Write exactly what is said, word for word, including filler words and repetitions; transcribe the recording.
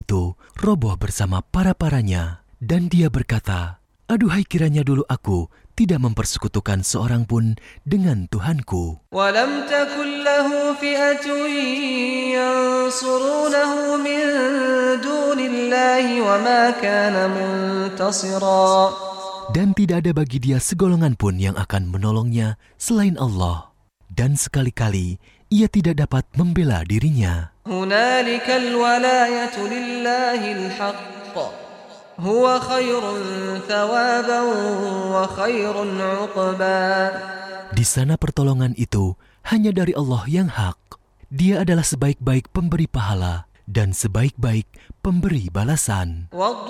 itu roboh bersama para-paranya. Dan dia berkata, "Aduhai, kiranya dulu aku tidak mempersekutukan seorang pun dengan Tuhanku." وَلَمْ تَكُنْ لَهُ فِئَةٌ يَنْصُرُونَهُ مِنْ دُونِ اللَّهِ وَمَا كَانَ مُنْتَصِرًا. Dan tidak ada bagi dia segolongan pun yang akan menolongnya selain Allah. Dan sekali-kali ia tidak dapat membela dirinya. هُنَالِكَ الْوَلَايَةُ لِلَّهِ الْحَقِّ هُوَ خَيْرٌ ثَوَابًا وَخَيْرٌ عُقْبًا. Di sana pertolongan itu hanya dari Allah yang hak. Dia adalah sebaik-baik pemberi pahala dan sebaik-baik pemberi balasan.